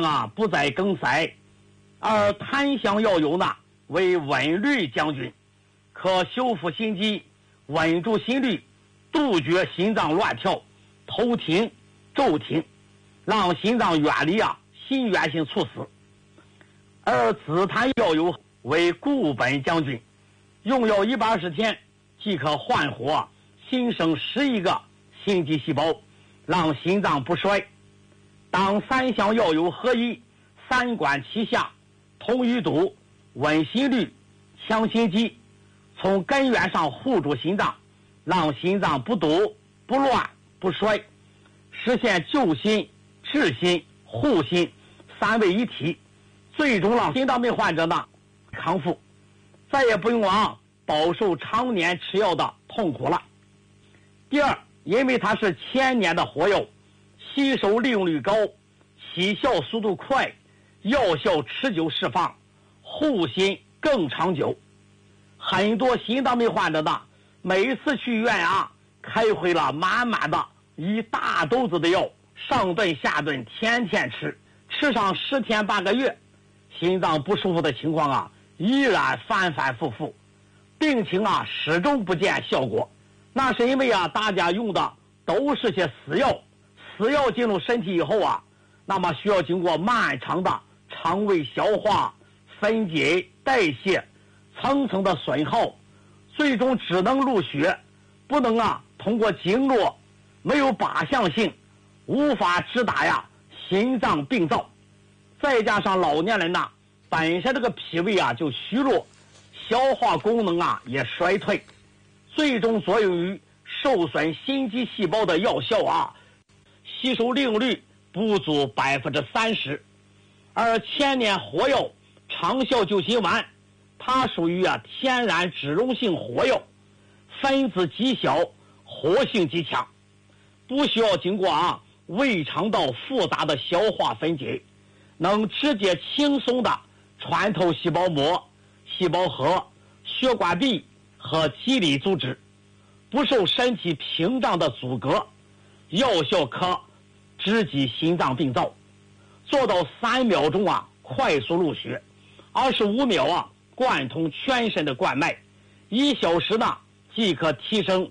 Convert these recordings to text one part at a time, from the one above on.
脏啊不再梗塞。而檀香药油呢为温律将军，可修复心肌，稳住心律，杜绝心脏乱跳、头停、骤停，让心脏远离心源性猝死。而紫檀药油为固本将军，用药120天即可焕活新生11个心肌细胞，让心脏不衰。当3项药油合一，三管齐下，通淤堵，稳心律，强心肌，从根源上护住心脏，让心脏不堵、不乱、不衰，实现救心、治心、护心3位一体，最终让心脏病患者呢康复，再也不用饱受常年吃药的痛苦了。第二，因为它是1000年的活药，吸收利用率高，起效速度快，药效持久释放，护心更长久。很多心脏病患者呢，每次去医院开回了满满的一大兜子的药，上顿下顿，天天吃，吃上10天半个月，心脏不舒服的情况依然反反复复，病情始终不见效果。那是因为大家用的都是些死药，死药进入身体以后那么需要经过漫长的肠胃消化、分解、代谢，层层的损耗，最终只能入血，不能通过经络，没有靶向性，无法直达心脏病灶。再加上老年人本身这个脾胃就虚弱，消化功能也衰退，最终作用于受损心肌细胞的药效吸收利用率不足30%。而1000年活药长效救心丸，它属于天然脂溶性活药，分子极小，活性极强，不需要经过胃肠道复杂的消化分解，能直接轻松的穿透细胞膜、细胞核、血管壁和肌理组织，不受身体屏障的阻隔，药效可直击心脏病灶，做到3秒钟快速入血，25秒贯通全身的冠脉，1小时呢即可提升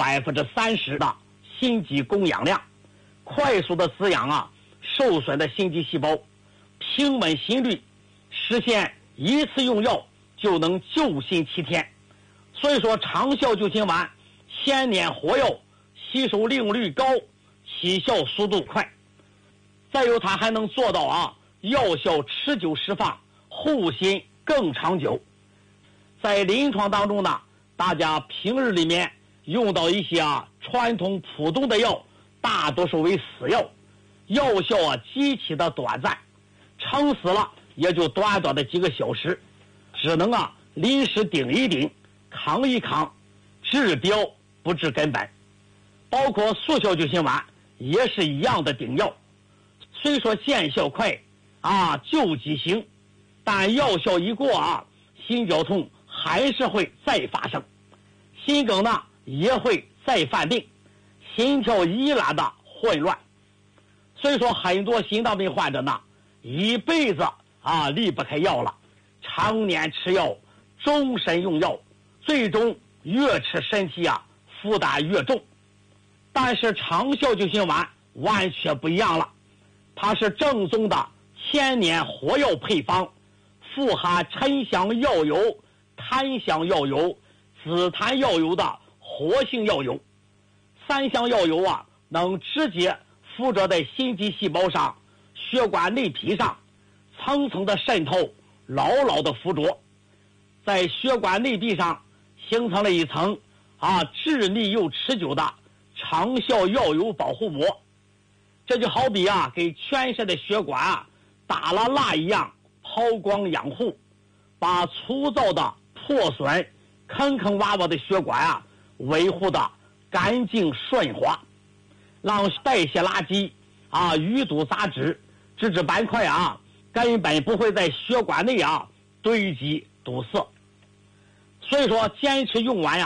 30%的心肌供氧量，快速的滋养受损的心肌细胞，平稳心律，实现一次用药就能救心7天。所以说长效救心丸1000年活药，吸收利用率高，起效速度快，再有它还能做到药效持久释放，护心更长久。在临床当中呢，大家平日里面用到一些传统普通的药，大多数为死药，药效极其的短暂，撑死了也就短短的几个小时，只能临时顶一顶，扛一扛，治标不治根本。包括速效救心丸也是一样的顶药，虽说见效快救急行，但药效一过心绞痛还是会再发生，心梗呢也会再犯病，心跳依然的混乱。所以说很多心脏病患者呢一辈子离不开药了，常年吃药，终身用药，最终越吃身体负担越重。但是长效救心丸完全不一样了，它是正宗的1000年活药配方，富含沉香药油、檀香药油、紫檀药油的活性药油。3项药油能直接附着在心肌细胞上、血管内皮上，层层的渗透，牢牢的附着，在血管内壁上形成了一层致密又持久的长效药油保护膜。这就好比给全身的血管打了蜡一样，抛光养护，把粗糙的破损坑坑洼洼的血管维护的干净顺滑，让代谢垃圾淤堵杂质、脂质斑块根本不会在血管内堆积堵塞。所以说坚持用完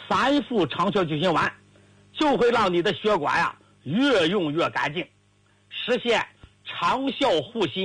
3副长效救心丸，就会让你的血管越用越干净，实现长效护心